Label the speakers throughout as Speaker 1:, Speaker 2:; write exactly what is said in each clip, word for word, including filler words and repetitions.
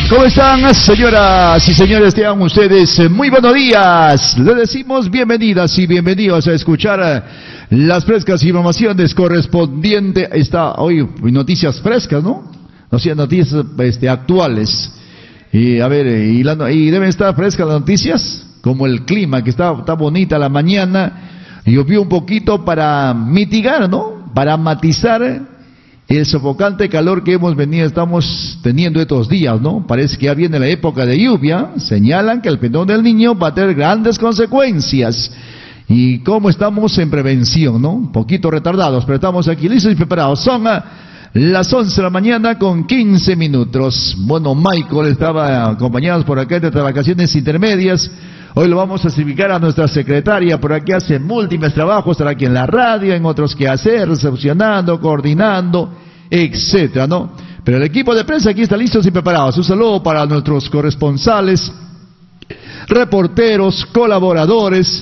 Speaker 1: ¿Cómo están, señoras y señores? Tengan ustedes muy buenos días. Les decimos bienvenidas y bienvenidos a escuchar las frescas informaciones correspondientes. Está hoy noticias frescas, ¿no? No sean noticias este, actuales. Y a ver, y, la, y deben estar frescas las noticias, como el clima, que está, está bonita la mañana. Llovió un poquito para mitigar, ¿no? Para matizar el sofocante calor que hemos venido, estamos teniendo estos días, ¿no? Parece que ya viene la época de lluvia. Señalan que el fenómeno del Niño va a tener grandes consecuencias. Y cómo estamos en prevención, ¿no? Un poquito retardados, pero estamos aquí listos y preparados. Son a las once de la mañana con quince minutos. Bueno, Michael estaba acompañados por acá de vacaciones intermedias. Hoy lo vamos a certificar a nuestra secretaria, por aquí hace múltiples trabajos, estará aquí en la radio, en otros quehaceres, recepcionando, coordinando, etcétera, ¿no? Pero el equipo de prensa aquí está listos y preparados. Un saludo para nuestros corresponsales, reporteros, colaboradores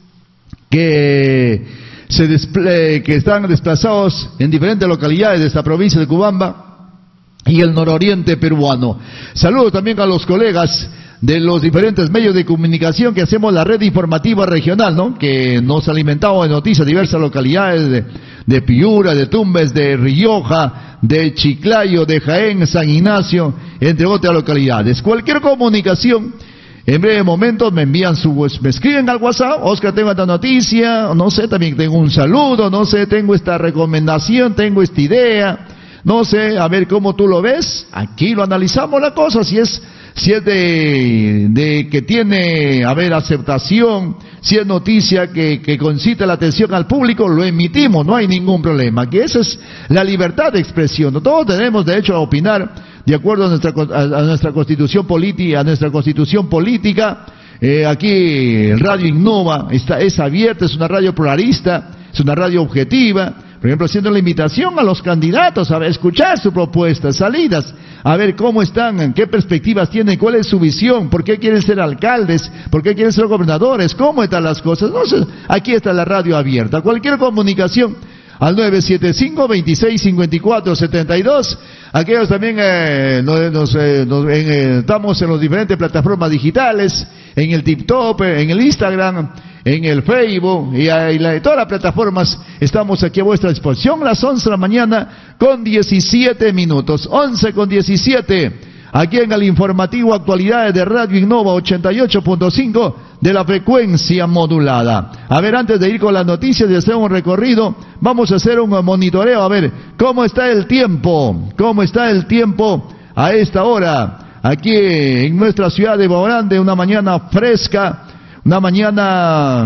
Speaker 1: que se desple- que están desplazados en diferentes localidades de esta provincia de Cubamba y el nororiente peruano. Saludos también a los colegas de los diferentes medios de comunicación que hacemos la red informativa regional, ¿no? Que nos alimentamos de noticias de diversas localidades de, de Piura, de Tumbes, de Rioja, de Chiclayo, de Jaén, San Ignacio, entre otras localidades. Cualquier comunicación, en breve momento me envían su, me escriben al WhatsApp: Oscar, tengo esta noticia, no sé, también tengo un saludo, no sé, tengo esta recomendación, tengo esta idea, no sé, a ver cómo tú lo ves. Aquí lo analizamos la cosa, si es si es de, de que tiene, a ver, aceptación, si es noticia que, que concita la atención al público, lo emitimos, no hay ningún problema, que esa es la libertad de expresión. Todos tenemos derecho a opinar de acuerdo a nuestra, a, a nuestra constitución política, a nuestra constitución política. Eh, aquí Radio Innova está, es abierta, es una radio pluralista, es una radio objetiva. Por ejemplo, haciendo la invitación a los candidatos a escuchar sus propuestas, salidas, a ver cómo están, qué perspectivas tienen, cuál es su visión, por qué quieren ser alcaldes, por qué quieren ser gobernadores, cómo están las cosas. No sé, aquí está la radio abierta. Cualquier comunicación al nueve siete cinco, veintiséis cincuenta y cuatro setenta y dos. Aquellos también eh, nos, nos, eh, nos, en, eh, estamos en las diferentes plataformas digitales, en el TikTok, en el Instagram, en el Facebook y, y la, todas las plataformas. Estamos aquí a vuestra disposición. Las once de la mañana con diecisiete minutos, once con diecisiete. Aquí en el informativo Actualidades de Radio Innova ochenta y ocho punto cinco de la frecuencia modulada. A ver, antes de ir con las noticias y hacer un recorrido, vamos a hacer un monitoreo, a ver cómo está el tiempo, cómo está el tiempo a esta hora, aquí en nuestra ciudad de Bogrande, una mañana fresca, una mañana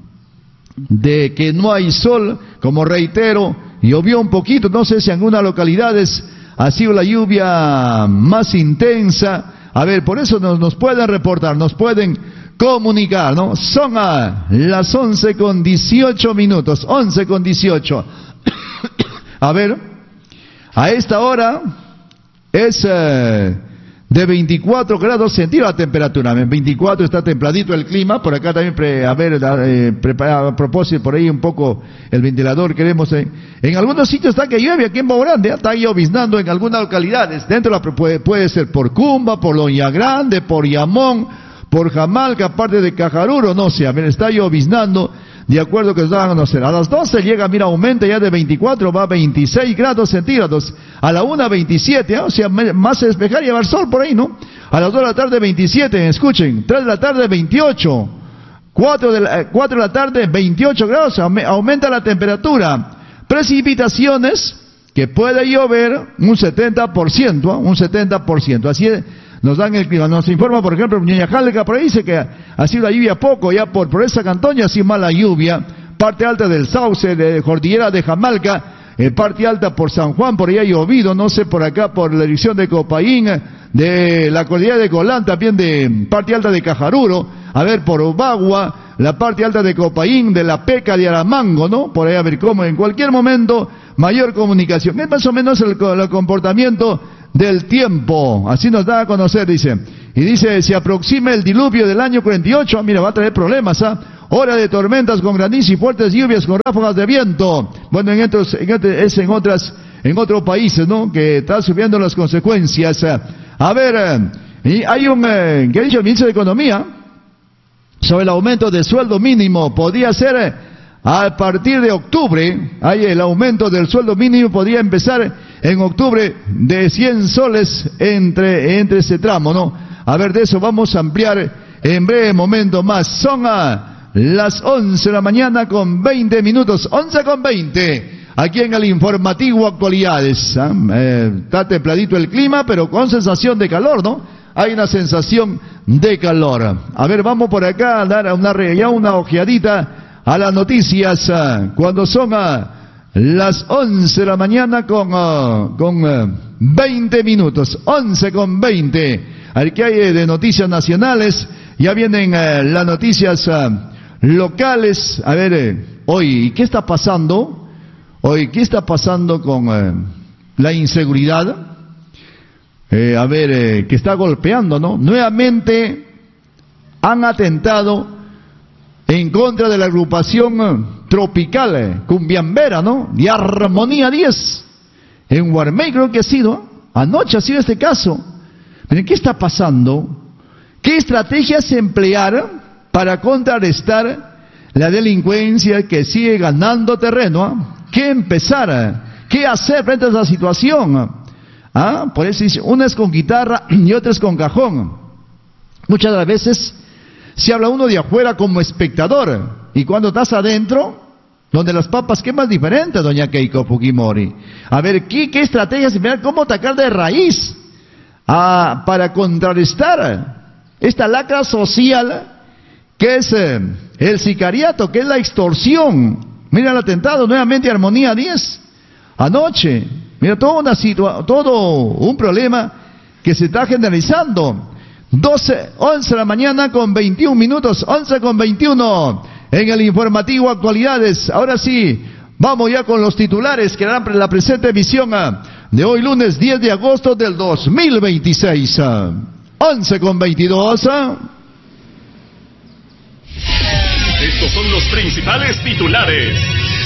Speaker 1: de que no hay sol, como reitero, llovió un poquito, no sé si en algunas localidades ha sido la lluvia más intensa. A ver, por eso nos, nos pueden reportar, nos pueden comunicar, ¿no? Son a las once con dieciocho minutos, once con dieciocho. A ver, a esta hora es eh, de veinticuatro grados centígrados la temperatura. En veinticuatro está templadito el clima. Por acá también, pre, a ver, eh, prepara, a propósito, por ahí un poco el ventilador queremos. Eh. En algunos sitios está que llueve, aquí en Bogrande, ¿eh? Está lloviznando en algunas localidades. Dentro la, puede, puede ser por Cumba, por Loña Grande, por Yamón, por Jamalca, aparte de Cajaruro, no sé, a ver, está lloviznando. De acuerdo que nos dan a conocer. A las doce llega, mira, aumenta ya de veinticuatro, va a veintiséis grados centígrados. A la una, veintisiete, ¿eh? O sea, más se despejar y llevar sol por ahí, ¿no? A las dos de la tarde, veintisiete, escuchen. tres de la tarde, veintiocho. cuatro de la, cuatro de la tarde, veintiocho grados, aumenta la temperatura. Precipitaciones, que puede llover un setenta por ciento, ¿eh? Un setenta por ciento. Así es. Nos dan el clima, nos informa, por ejemplo, Ñañajalca, por ahí dice que ha sido la lluvia poco, ya por, por esa cantoña ha sido mala lluvia, parte alta del Sauce, de Cordillera de Jamalca, eh, parte alta por San Juan, por ahí ha llovido, no sé, por acá, por la dirección de Copaín, de la Cordillera de Colán, también de parte alta de Cajaruro, a ver, por Obagua, la parte alta de Copaín, de la Peca de Aramango, ¿no? Por ahí a ver cómo, en cualquier momento, mayor comunicación. Es más o menos el, el comportamiento del tiempo, así nos da a conocer, dice. Y dice, se aproxima el diluvio del año cuarenta y ocho, mira, va a traer problemas, ¿ah? Hora de tormentas con granizo y fuertes lluvias con ráfagas de viento. Bueno, en estos, en este, es en otras, en otros países, ¿no? Que está subiendo las consecuencias. A ver, Y hay un, eh, que ha dicho el ministro de Economía, sobre el aumento del sueldo mínimo, podría ser eh, a partir de octubre, hay el aumento del sueldo mínimo podría empezar en octubre de cien soles entre, entre ese tramo, ¿no? A ver, de eso vamos a ampliar en breve momento más. Son a las once de la mañana con veinte minutos, once con veinte, aquí en el informativo Actualidades. ¿eh? Eh, está templadito el clima, pero con sensación de calor, ¿no? Hay una sensación de calor. A ver, vamos por acá a dar una, ya una ojeadita a las noticias, uh, cuando son uh, las once de la mañana con, uh, con uh, veinte minutos, once con veinte. A ver qué hay de noticias nacionales. Ya vienen uh, las noticias uh, locales. A ver, eh, hoy, ¿qué está pasando? Hoy, ¿qué está pasando con uh, la inseguridad? Eh, a ver, eh, que está golpeando, ¿no? Nuevamente han atentado en contra de la agrupación eh, tropical, eh, cumbiambera, ¿no? De Armonía diez. En Guarmey creo que ha sido, anoche ha sido este caso. Miren, ¿qué está pasando? ¿Qué estrategias emplear para contrarrestar la delincuencia que sigue ganando terreno? ¿eh? ¿Qué empezar? ¿Qué hacer frente a esa situación? ¿Ah? Por eso dice, una es con guitarra y otra es con cajón. Muchas de las veces se habla uno de afuera como espectador, y cuando estás adentro, donde las papas queman diferente, doña Keiko Fujimori. A ver, ¿qué, qué estrategias? ¿Cómo atacar de raíz a, para contrarrestar esta lacra social que es eh, el sicariato, que es la extorsión? Mira el atentado nuevamente a Armonía diez anoche. Mira, toda una situa todo un problema que se está generalizando. doce, once de la mañana con veintiún minutos, once con veintiuno, en el informativo Actualidades. Ahora sí, vamos ya con los titulares que harán la presente emisión de hoy lunes diez de agosto del dos mil veintiséis. once con veintidós.
Speaker 2: Estos son los principales titulares.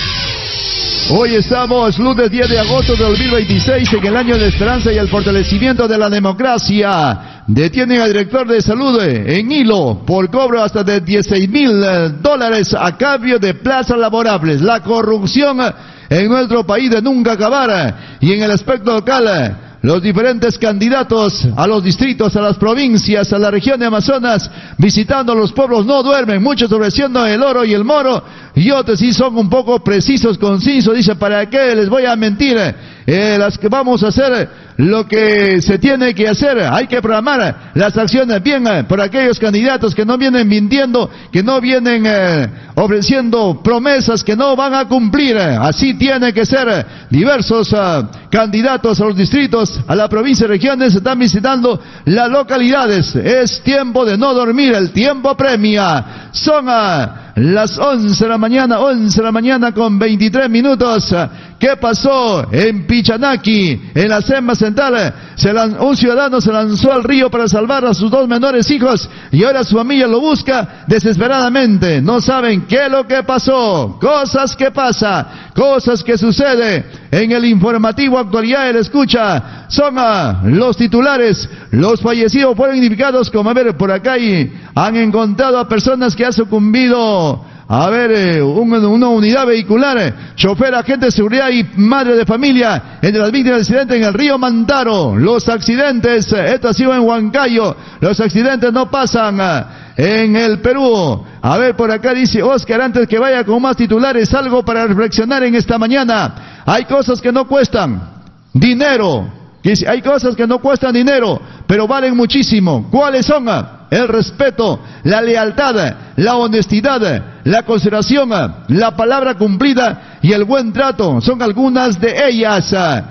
Speaker 1: Hoy estamos lunes diez de agosto de dos mil veintiséis, en el año de la esperanza y el fortalecimiento de la democracia. Detienen al director de salud en hilo por cobro hasta de dieciséis mil dólares a cambio de plazas laborables. La corrupción en nuestro país de nunca acabar. Y en el aspecto local, los diferentes candidatos a los distritos, a las provincias, a la región de Amazonas, visitando los pueblos, no duermen, muchos ofreciendo el oro y el moro, y otros sí son un poco precisos, concisos, dice, ¿para qué les voy a mentir? Eh, las que vamos a hacer lo que se tiene que hacer, hay que programar las acciones bien eh, por aquellos candidatos que no vienen mintiendo, que no vienen eh, ofreciendo promesas que no van a cumplir. Así tiene que ser. Diversos eh, candidatos a los distritos, a la provincia y regiones están visitando las localidades. Es tiempo de no dormir, el tiempo premia. Son uh, las once de la mañana, once de la mañana con veintitrés minutos. ¿Qué pasó en Pichanaki, en la selva central? Se lan- un ciudadano se lanzó al río para salvar a sus dos menores hijos y ahora su familia lo busca desesperadamente. No saben qué es lo que pasó. Cosas que pasan, cosas que suceden. En el informativo Actualidad le escucha. Son uh, los titulares. Los fallecidos fueron identificados como, a ver, por acá y han encontrado a personas que han sucumbido. A ver, eh, un, una unidad vehicular, eh, chofer, agente de seguridad y madre de familia entre las víctimas del accidente en el río Mantaro. Los accidentes, eh, esto ha sido en Huancayo, los accidentes no pasan eh, en el Perú. A ver, por acá dice Oscar, antes que vaya con más titulares, algo para reflexionar en esta mañana. Hay cosas que no cuestan dinero, que hay cosas que no cuestan dinero, pero valen muchísimo. ¿Cuáles son? El respeto, la lealtad, la honestidad, la consideración, la palabra cumplida y el buen trato. Son algunas de ellas.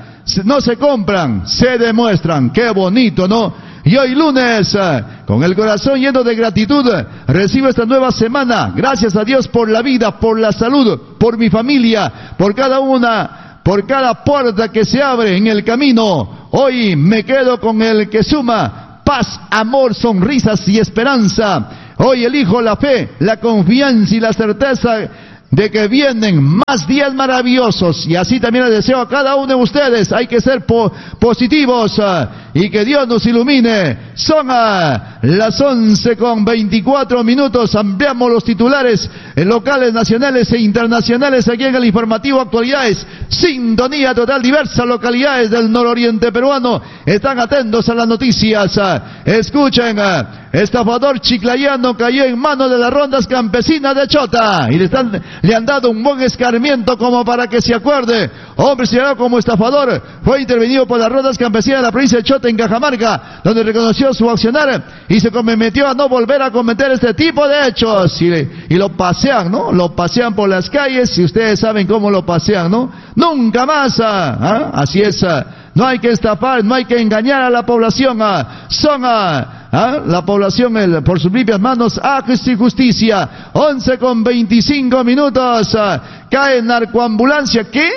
Speaker 1: No se compran, se demuestran. Qué bonito, ¿no? Y hoy lunes, con el corazón lleno de gratitud, recibo esta nueva semana. Gracias a Dios por la vida, por la salud, por mi familia, por cada una, por cada puerta que se abre en el camino. Hoy me quedo con el que suma paz, amor, sonrisas y esperanza. Hoy elijo la fe, la confianza y la certeza de que vienen más días maravillosos, y así también les deseo a cada uno de ustedes. Hay que ser po positivos uh, y que Dios nos ilumine. Son uh, las once con veinticuatro minutos. Ampliamos los titulares eh, locales, nacionales e internacionales aquí en el informativo Actualidades. Sintonía total, diversas localidades del nororiente peruano están atentos a las noticias. Uh, escuchen, uh, estafador chiclayano cayó en manos de las rondas campesinas de Chota y le, están, le han dado un buen escarmiento como para que se acuerde. Hombre señalado como estafador fue intervenido por las rondas campesinas de la provincia de Chota en Cajamarca, donde reconoció su accionar y se comprometió a no volver a cometer este tipo de hechos. Y, y lo pasean, ¿no? Lo pasean por las calles y ustedes saben cómo lo pasean, ¿no? Nunca más, ¿ah? Así es. No hay que estafar, no hay que engañar a la población. ¿ah? Son ¿ah? ¿ah? la población el, por sus propias manos, actos y justicia. once con veinticinco minutos. ¿ah? Cae narcoambulancia. ¿Qué?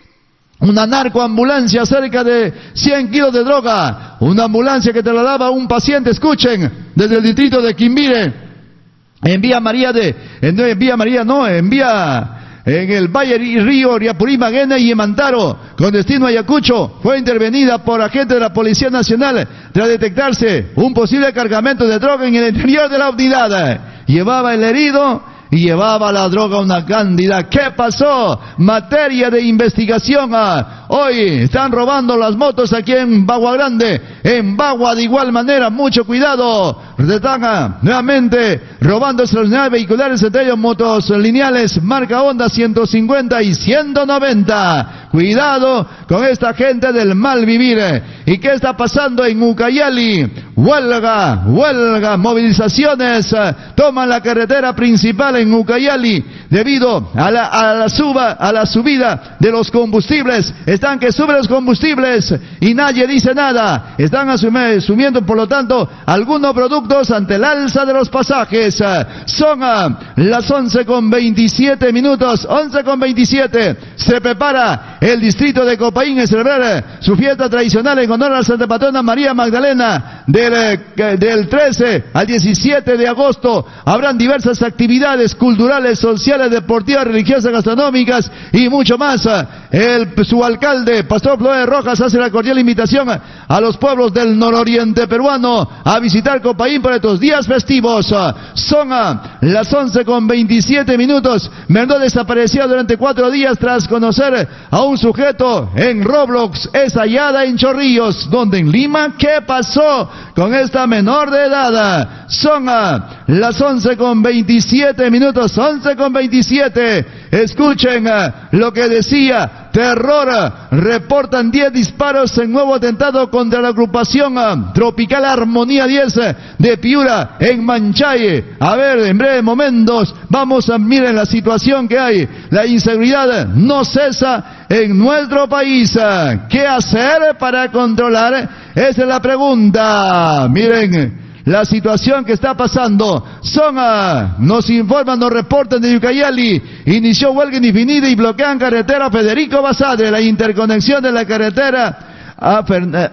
Speaker 1: Una narcoambulancia, cerca de cien kilos de droga. Una ambulancia que trasladaba a un paciente, escuchen, desde el distrito de Quimbire. En Vía María de, en, en Vía María, no, en Vía... en el Valle Río, Riapurí, Maguena y Emantaro, con destino a Ayacucho, fue intervenida por agentes de la Policía Nacional tras detectarse un posible cargamento de droga en el interior de la unidad. Llevaba el herido y llevaba la droga una cándida. ¿Qué pasó? Materia de investigación. Hoy están robando las motos aquí en Bagua Grande, en Bagua de igual manera, mucho cuidado. Están nuevamente robando las unidades vehiculares, entre ellos motos lineales marca Honda ciento cincuenta y ciento noventa. Cuidado con esta gente del mal vivir. ¿Y qué está pasando en Ucayali? Huelga, huelga, movilizaciones. Toman la carretera principal en Ucayali debido a la, a la suba, a la subida de los combustibles. Están que suben los combustibles y nadie dice nada. Están asumiendo, por lo tanto, algunos productos ante el alza de los pasajes. Son las once con veintisiete minutos, once con veintisiete. Se prepara el distrito de Copaín a celebrar su fiesta tradicional en honor a la Santa Patrona María Magdalena. Del, del trece al diecisiete de agosto habrán diversas actividades culturales, sociales, deportivas, religiosas, gastronómicas y mucho más. El, su alcalde, Pastor Flores Rojas, hace la cordial invitación a los pueblos del nororiente peruano a visitar Copaín por estos días festivos. Son las once con veintisiete minutos. Menor desapareció durante cuatro días tras conocer a un sujeto en Roblox. Es hallada en Chorrillos, donde en Lima. ¿Qué pasó con esta menor de edad? Son las once con veintisiete minutos, once con veintisiete. Escuchen lo que decía. Terror, reportan diez disparos en nuevo atentado contra la agrupación Tropical Armonía diez de Piura en Manchaye. A ver, en breves momentos vamos a mirar la situación que hay. La inseguridad no cesa en nuestro país. ¿Qué hacer para controlar? Esa es la pregunta. Miren la situación que está pasando. Son, uh, nos informan, nos reportan de Ucayali. Inició huelga indefinida y bloquean carretera Federico Basadre. La interconexión de la carretera a Fern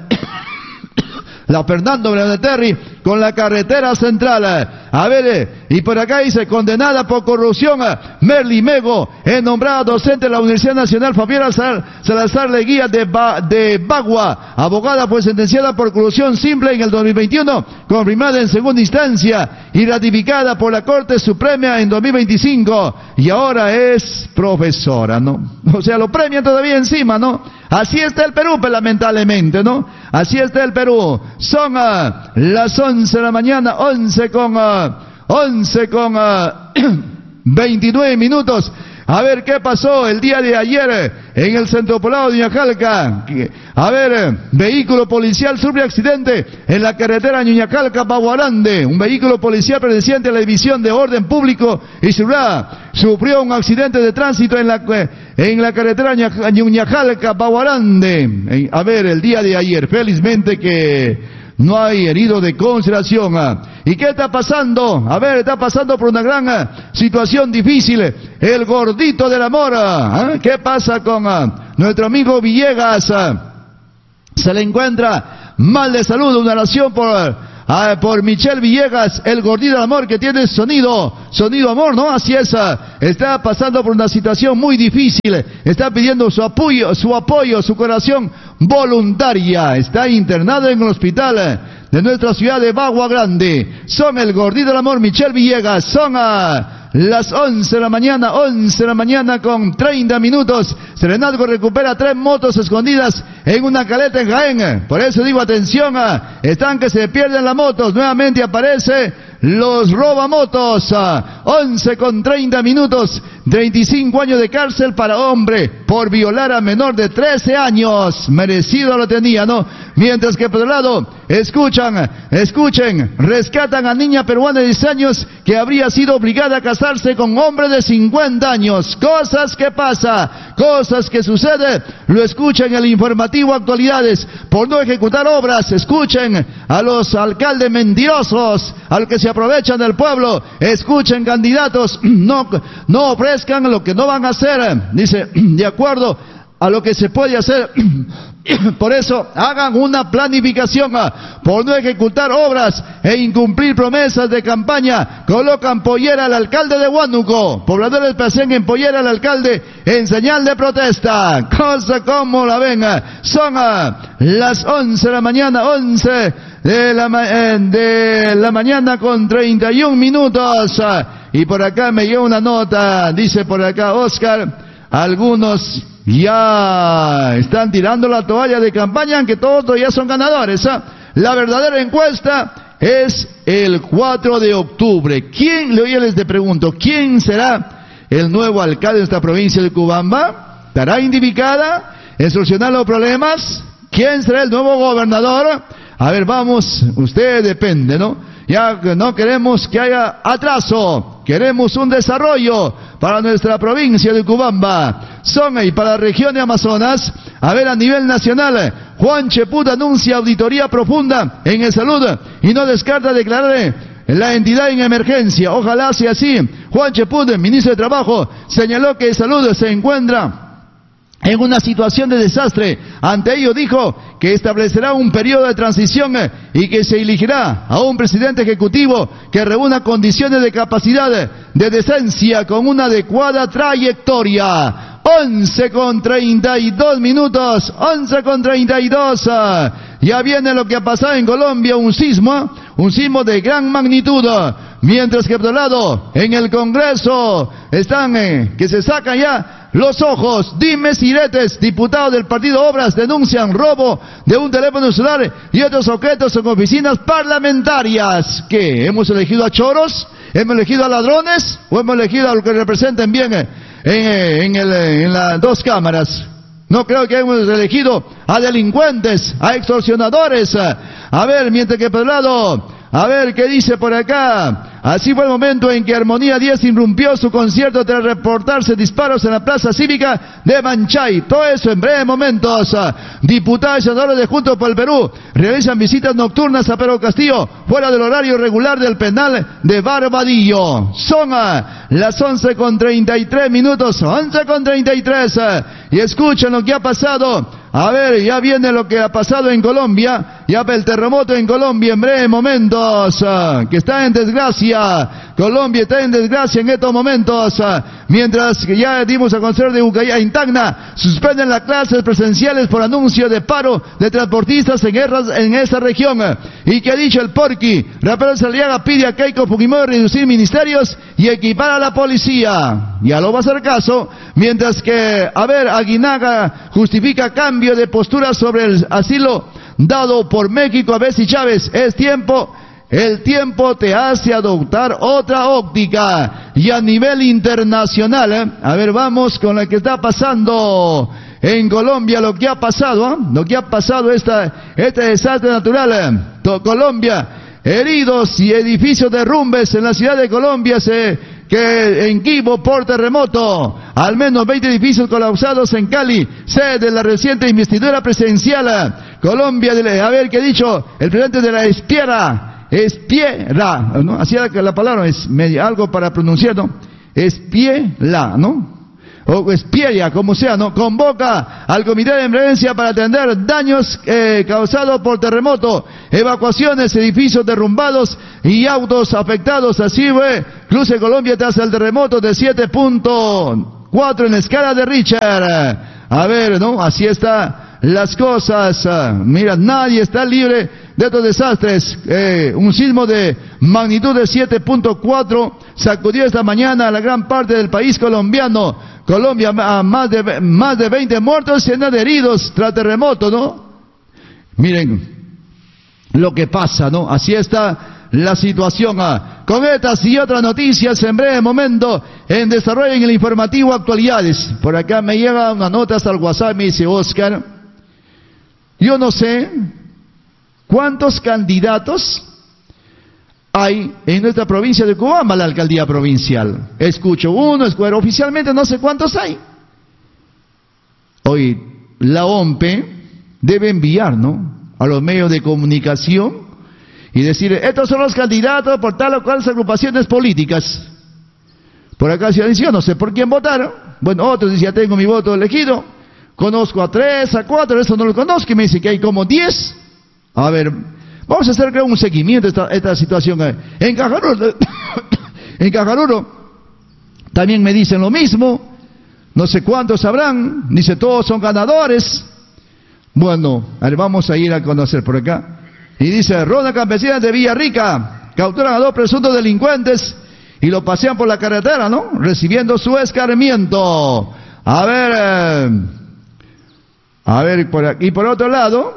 Speaker 1: la Fernando Beneterri con la carretera central. A ver, y por acá dice, condenada por corrupción, Merly Mego, es nombrada docente de la Universidad Nacional Fabiola Salazar Leguía de, ba de Bagua. Abogada fue sentenciada por corrupción simple en el dos mil veintiuno, confirmada en segunda instancia y ratificada por la Corte Suprema en dos mil veinticinco. Y ahora es profesora, ¿no? O sea, lo premian todavía encima, ¿no? Así está el Perú, pues, lamentablemente, ¿no? Así está el Perú. Son uh, las once de la mañana, once con, uh, once con uh, veintinueve minutos. A ver qué pasó el día de ayer en el centro poblado de Ñuñacalca. A ver, vehículo policial sufre accidente en la carretera Ñuñacalca-Bagua Grande. Un vehículo policial perteneciente a la División de Orden Público y Seguridad sufrió un accidente de tránsito en la, en la carretera Ñuñacalca-Bagua Grande. A ver, el día de ayer, felizmente que no hay herido de consideración. ¿Y qué está pasando? A ver, está pasando por una gran situación difícil. El gordito del amor. ¿eh? ¿Qué pasa con nuestro amigo Villegas? Se le encuentra mal de salud, una oración por ah, por Michelle Villegas, el gordito del amor que tiene sonido, sonido amor, ¿no? Así es, ah, está pasando por una situación muy difícil, está pidiendo su apoyo, su apoyo, su curación voluntaria, está internado en el hospital de nuestra ciudad de Bagua Grande. Son el gordito del amor, Michelle Villegas, son a las once de la mañana, once de la mañana con treinta minutos. Serenazgo recupera tres motos escondidas en una caleta en Jaén. Por eso digo, atención, a, están que se pierden las motos. Nuevamente aparece los robamotos. A, once con treinta minutos, treinta y cinco años de cárcel para hombre por violar a menor de trece años. Merecido lo tenía, ¿no? Mientras que por otro lado, escuchan, escuchen, rescatan a niña peruana de diez años que habría sido obligada a casarse con hombre de cincuenta años. Cosas que pasa, cosas que suceden, lo escuchan en el informativo Actualidades. Por no ejecutar obras, escuchen a los alcaldes mentirosos, a los que se aprovechan del pueblo. Escuchen, candidatos, no, no ofrezcan lo que no van a hacer. Dice, de acuerdo a lo que se puede hacer. Por eso hagan una planificación. Por no ejecutar obras e incumplir promesas de campaña, colocan pollera al alcalde de Huánuco. Pobladores pasean en pollera al alcalde en señal de protesta. Cosa como la ven. Son las once de la mañana, once de la, ma de la mañana con treinta y un minutos. Y por acá me llegó una nota, dice por acá Oscar, algunos ya están tirando la toalla de campaña, aunque todos ya son ganadores. ¿eh? La verdadera encuesta es el cuatro de octubre. ¿Quién, le les te pregunto, quién será el nuevo alcalde de esta provincia de Cubamba? ¿Estará indicada en solucionar los problemas? ¿Quién será el nuevo gobernador? A ver, vamos, usted depende, ¿no? Ya no queremos que haya atraso, queremos un desarrollo para nuestra provincia de Cubamba. Son y para la región de Amazonas. A ver, a nivel nacional, Juan Cheput anuncia auditoría profunda en el salud y no descarta declarar la entidad en emergencia. Ojalá sea así. Juan Cheput, ministro de Trabajo, señaló que salud se encuentra en una situación de desastre. Ante ello dijo que establecerá un periodo de transición y que se elegirá a un presidente ejecutivo que reúna condiciones de capacidad de decencia con una adecuada trayectoria. once con treinta y dos minutos, once con treinta y dos. Ya viene lo que ha pasado en Colombia, un sismo, un sismo de gran magnitud. Mientras que por otro lado, en el Congreso están eh, que se sacan ya los ojos. Dimes y diretes, diputados del Partido Obras denuncian robo de un teléfono celular y otros objetos en oficinas parlamentarias. ¿Qué? ¿Hemos elegido a choros? ¿Hemos elegido a ladrones? ¿O hemos elegido a los que representen bien en, en, el, en las dos cámaras? No creo que hemos elegido a delincuentes, a extorsionadores. A ver, mientras que por el lado, a ver qué dice por acá. Así fue el momento en que Armonía Díaz irrumpió su concierto tras reportarse disparos en la plaza cívica de Manchay. Todo eso en breves momentos. Diputados y senadores de Juntos por el Perú realizan visitas nocturnas a Pedro Castillo fuera del horario regular del penal de Barbadillo. Son las once con treinta y tres minutos, once con treinta y tres. Y escuchen lo que ha pasado. A ver, ya viene lo que ha pasado en Colombia, ya el terremoto en Colombia en breves momentos, uh, que está en desgracia. Colombia está en desgracia en estos momentos, uh, mientras que ya dimos a conocer de Ucayá, en Tacna, suspenden las clases presenciales por anuncio de paro de transportistas en, guerras, en esa región. Uh, y que ha dicho el Porqui, Rafael Saliaga pide a Keiko Fujimori reducir ministerios y equipar a la policía. Ya lo va a hacer caso, mientras que, a ver, Aguinaga justifica cambio de postura sobre el asilo dado por México a Betsy Chávez. Es tiempo, el tiempo te hace adoptar otra óptica. Y a nivel internacional, ¿eh? a ver, vamos con lo que está pasando en Colombia, lo que ha pasado, ¿eh? lo que ha pasado esta, este desastre natural. ¿eh? Colombia, heridos y edificios derrumbes en la ciudad de Colombia se que en Quibdó por terremoto, al menos veinte edificios colapsados en Cali, sede de la reciente investidura presidencial. Colombia, a ver qué ha dicho el presidente de la Espiera, Espiera, ¿no? Así era que la palabra es medio, algo para pronunciar, ¿no? Espiera, ¿no? o Espieria, como sea, ¿no? Convoca al comité de emergencia para atender daños eh, causados por terremoto, evacuaciones, edificios derrumbados y autos afectados. Así fue Cruz de Colombia tras el terremoto de siete punto cuatro en la escala de Richter. A ver, ¿no? Así está las cosas. Mira, nadie está libre de estos desastres. Eh, un sismo de magnitud de siete punto cuatro sacudió esta mañana a la gran parte del país colombiano. Colombia, a más de, más de veinte muertos y cientos de heridos tras terremoto, ¿no? Miren lo que pasa, ¿no? Así está la situación. Ah. Con estas y otras noticias en breve momento en desarrollo en el informativo actualidades. Por acá me llega una nota hasta el WhatsApp, me dice Oscar, yo no sé cuántos candidatos hay en nuestra provincia de Cobamba, la alcaldía provincial. Escucho uno, escucho, oficialmente no sé cuántos hay. Hoy la O M P E debe enviar, ¿no?, a los medios de comunicación y decir, estos son los candidatos por tal o cual agrupaciones políticas. Por acá se dice, yo no sé por quién votaron. Bueno, otros dicen, ya tengo mi voto elegido. Conozco a tres, a cuatro, eso no lo conozco, y me dice que hay como diez. A ver, vamos a hacer creo un seguimiento de esta, esta situación. En Cajaruro, en Cajaruro también me dicen lo mismo. No sé cuántos habrán, dice todos son ganadores. Bueno, a ver, vamos a ir a conocer por acá. Y dice, ronda campesina de Villarrica, capturan a dos presuntos delincuentes y lo pasean por la carretera, ¿no?, recibiendo su escarmiento. A ver, eh, a ver, por aquí, por otro lado,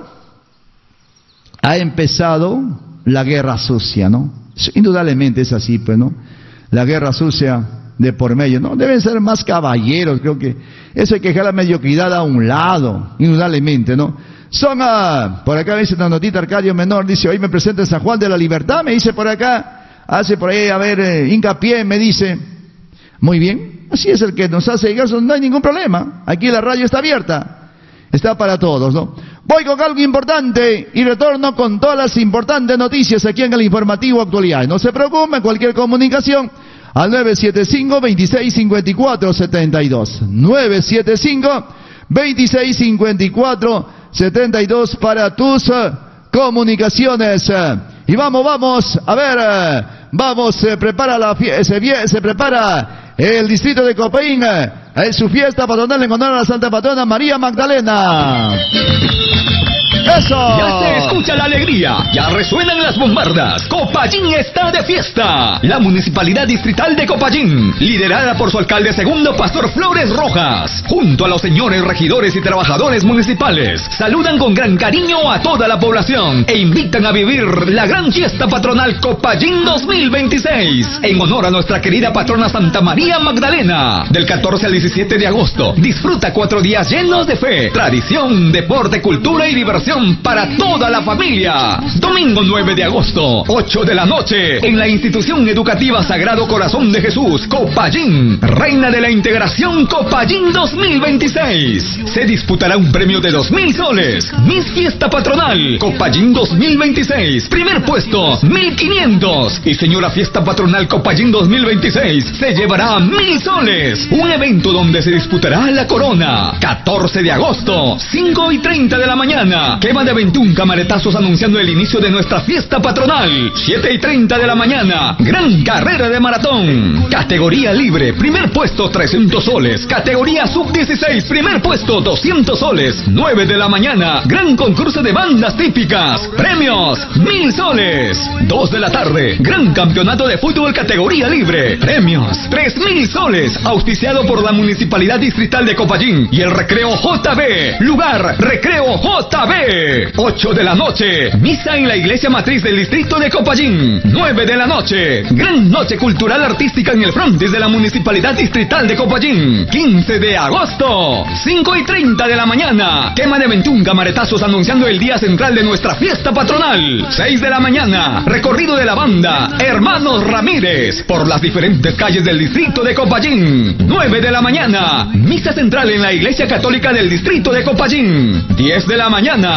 Speaker 1: ha empezado la guerra sucia, ¿no? Indudablemente es así, pues, ¿no? La guerra sucia de por medio, ¿no? Deben ser más caballeros, creo que eso hay que dejar la mediocridad a un lado, indudablemente, ¿no? Son, a, por acá dice una notita, Arcadio Menor, dice, hoy me presento en San Juan de la Libertad, me dice por acá, hace por ahí, a ver, eh, hincapié, me dice, muy bien, así es el que nos hace llegar, no hay ningún problema, aquí la radio está abierta, está para todos, ¿no? Voy con algo importante y retorno con todas las importantes noticias aquí en el informativo actualidad. No se preocupen, cualquier comunicación al nueve siete cinco, veintiséis cincuenta y cuatro setenta y dos. nueve siete cinco, veintiséis cincuenta y cuatro setenta y dos para tus uh, comunicaciones. Y vamos, vamos, a ver, uh, vamos, se prepara la se, se prepara el distrito de Copayín uh, en su fiesta patronal en honor a la Santa Patrona María Magdalena. ¡Eso!
Speaker 2: Ya se escucha la alegría, ya resuenan las bombardas. Copayín está de fiesta. La Municipalidad Distrital de Copayín, liderada por su alcalde segundo, Pastor Flores Rojas, junto a los señores regidores y trabajadores municipales, saludan con gran cariño a toda la población e invitan a vivir la gran fiesta patronal Copayín dos mil veintiséis, en honor a nuestra querida patrona Santa María Magdalena. Del catorce al diecisiete de agosto, disfruta cuatro días llenos de fe, tradición, deporte, cultura y diversión para toda la familia. Domingo nueve de agosto, ocho de la noche, en la institución educativa Sagrado Corazón de Jesús, Copayín, Reina de la Integración Copayín dos mil veintiséis. Se disputará un premio de dos mil soles. Miss Fiesta Patronal Copayín dos mil veintiséis, primer puesto, mil quinientos. Y señora Fiesta Patronal Copayín dos mil veintiséis se llevará mil soles. Un evento donde se disputará la corona. catorce de agosto, cinco y treinta de la mañana. Quema de veintiún camaretazos anunciando el inicio de nuestra fiesta patronal. siete y treinta de la mañana. Gran carrera de maratón. Categoría libre, primer puesto trescientos soles. Categoría sub dieciséis, primer puesto doscientos soles. nueve de la mañana. Gran concurso de bandas típicas. Premios, mil soles. dos de la tarde. Gran campeonato de fútbol categoría libre. Premios, tres mil soles. Auspiciado por la Municipalidad Distrital de Copayín y el Recreo J B. Lugar, Recreo J B. ocho de la noche, misa en la iglesia matriz del distrito de Copayín. nueve de la noche, gran noche cultural artística en el frontis de la Municipalidad Distrital de Copayín. quince de agosto, cinco y treinta de la mañana, quema de veintiún camaretazos anunciando el día central de nuestra fiesta patronal. seis de la mañana, recorrido de la banda Hermanos Ramírez por las diferentes calles del distrito de Copayín. nueve de la mañana, misa central en la iglesia católica del distrito de Copayín. diez de la mañana,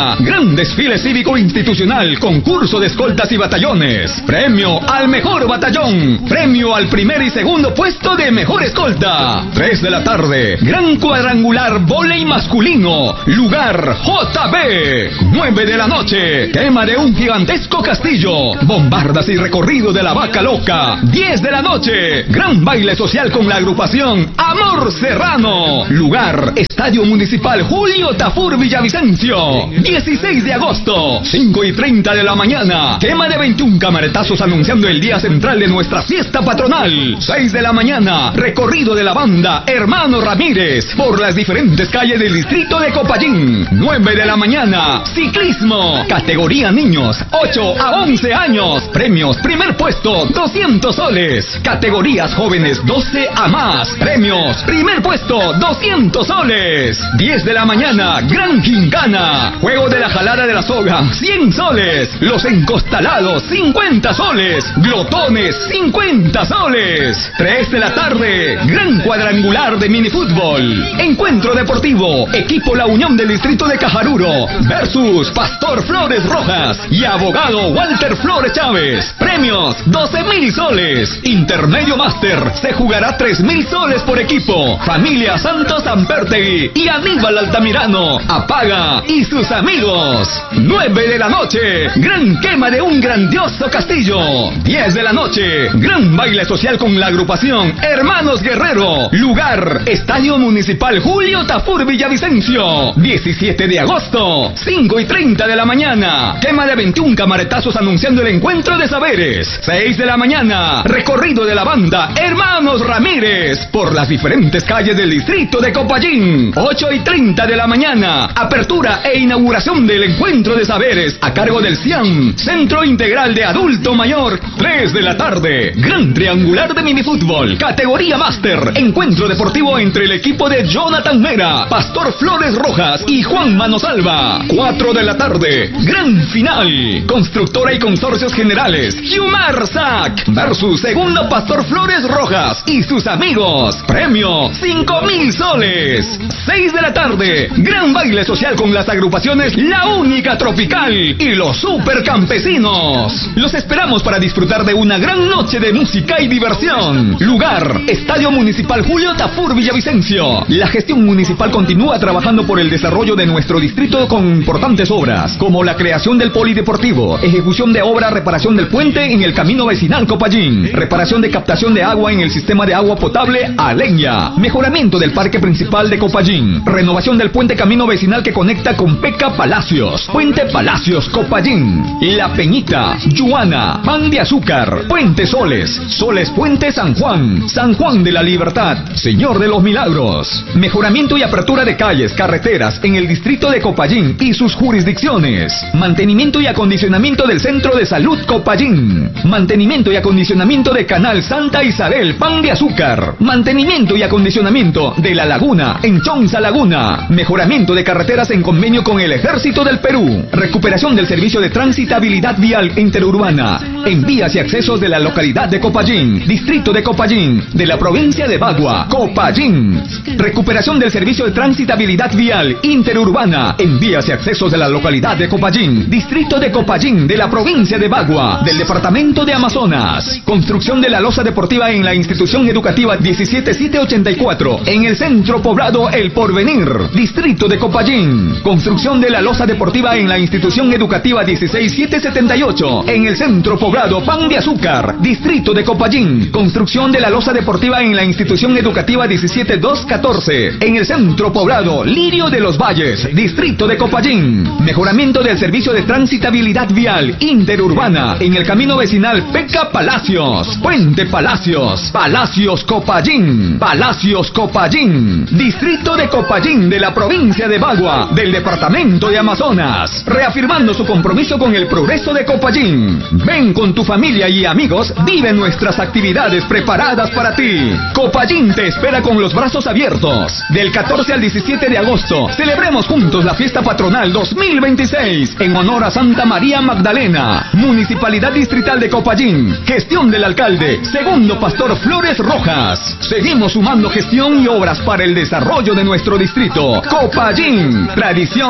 Speaker 2: mañana, gran desfile cívico institucional, concurso de escoltas y batallones, premio al mejor batallón, premio al primer y segundo puesto de mejor escolta. tres de la tarde, gran cuadrangular vóley masculino, lugar J B. nueve de la noche, quema de un gigantesco castillo, bombardas y recorrido de la vaca loca. diez de la noche, gran baile social con la agrupación Amor Serrano, lugar Estadio Municipal Julio Tafur Villavicencio. dieciséis de agosto, cinco y treinta de la mañana, quema de veintiún camaretazos anunciando el día central de nuestra fiesta patronal. seis de la mañana, recorrido de la banda Hermano Ramírez por las diferentes calles del distrito de Copayín. nueve de la mañana, ciclismo, categoría niños, ocho a once años, premios, primer puesto, doscientos soles, categorías jóvenes, doce a más, premios, primer puesto, doscientos soles. diez de la mañana, gran gincana, juego de la jalada de la soga, cien soles, los encostalados, cincuenta soles, glotones, cincuenta soles. tres de la tarde, gran cuadrangular de minifútbol, encuentro deportivo, equipo La Unión del distrito de Cajaruro versus Pastor Flores Rojas y abogado Walter Flores Chávez, premios, doce mil soles, intermedio máster, se jugará tres mil soles por equipo, familia Santos Ampertegui y Aníbal Altamirano, Apaga y sus amigos. nueve de la noche, gran quema de un grandioso castillo. diez de la noche, gran baile social con la agrupación Hermanos Guerrero, lugar Estadio Municipal Julio Tafur Villavicencio. diecisiete de agosto, cinco y treinta de la mañana, quema de veintiún camaretazos anunciando el encuentro de saberes. seis de la mañana, recorrido de la banda Hermanos Ramírez por las diferentes calles del distrito de Copayín. ocho y treinta de la mañana, apertura e inauguración del encuentro de saberes a cargo del CIAM, Centro Integral de Adulto Mayor. tres de la tarde, gran triangular de minifútbol, categoría máster, encuentro deportivo entre el equipo de Jonathan Mera, Pastor Flores Rojas y Juan Manosalva. cuatro de la tarde, gran final, constructora y consorcios generales Humar Sac versus segundo Pastor Flores Rojas y sus amigos, premio cinco mil soles. seis de la tarde, gran baile social con las agrupaciones La Única Tropical y los Supercampesinos. Los esperamos para disfrutar de una gran noche de música y diversión. Lugar, Estadio Municipal Julio Tafur Villavicencio. La gestión municipal continúa trabajando por el desarrollo de nuestro distrito con importantes obras, como la creación del polideportivo, ejecución de obra, reparación del puente en el camino vecinal Copayín, reparación de captación de agua en el sistema de agua potable Aleña, mejoramiento del parque principal de Copayín, renovación del puente camino vecinal que conecta con Peca Palacios, Puente Palacios Copayín, La Peñita, Yuana, Pan de Azúcar, Puente Soles, Soles Puente San Juan, San Juan de la Libertad, Señor de los Milagros, mejoramiento y apertura de calles, carreteras en el distrito de Copayín y sus jurisdicciones, mantenimiento y acondicionamiento del Centro de Salud Copayín, mantenimiento y acondicionamiento de Canal Santa Isabel, Pan de Azúcar, mantenimiento y acondicionamiento de La Laguna en Chonza Laguna, mejoramiento de carreteras en convenio con el Ejército del Perú, recuperación del servicio de transitabilidad vial interurbana en vías y accesos de la localidad de Copayín, distrito de Copayín, de la provincia de Bagua, Copayín, recuperación del servicio de transitabilidad vial interurbana en vías y accesos de la localidad de Copayín, distrito de Copayín, de la provincia de Bagua, del departamento de Amazonas, construcción de la losa deportiva en la institución educativa diecisiete mil setecientos ochenta y cuatro, en el centro poblado El Porvenir, distrito de Copayín, construcción de la losa deportiva en la institución educativa dieciséis mil setecientos setenta y ocho, en el centro poblado Pan de Azúcar, distrito de Copayín, construcción de la losa deportiva en la institución educativa diecisiete mil doscientos catorce, en el centro poblado Lirio de los Valles, distrito de Copayín, mejoramiento del servicio de transitabilidad vial interurbana en el camino vecinal Peca Palacios, Puente Palacios, Palacios Copayín, Palacios Copayín, distrito de Copayín de la provincia de Bagua, del departamento de Amazonas, reafirmando su compromiso con el progreso de Copayín. Ven con tu familia y amigos, vive nuestras actividades preparadas para ti. Copayín te espera con los brazos abiertos. Del catorce al diecisiete de agosto, celebremos juntos la fiesta patronal dos mil veintiséis en honor a Santa María Magdalena. Municipalidad Distrital de Copayín, gestión del alcalde, segundo Pastor Flores Rojas. Seguimos sumando gestión y obras para el desarrollo de nuestro distrito. Copayín, tradición, fe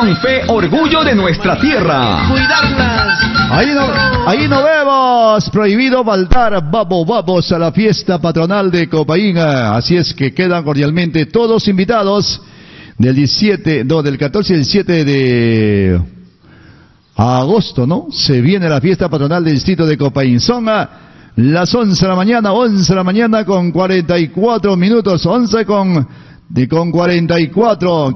Speaker 2: orgullo de nuestra tierra.
Speaker 3: Cuidarlas.
Speaker 1: Ahí no, ahí no vemos, prohibido faltar, vamos, vamos a la fiesta patronal de Copaín, así es que quedan cordialmente todos invitados del diecisiete, no, del catorce y el diecisiete de agosto, ¿no? Se viene la fiesta patronal del distrito de Copaín, son a las once de la mañana, once de la mañana con cuarenta y cuatro minutos, once con, de, con cuarenta y cuatro.